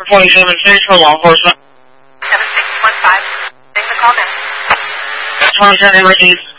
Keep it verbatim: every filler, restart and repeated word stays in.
twenty-seven six for law enforcement. seven six one five. Thanks for calling. twenty-seven emergency.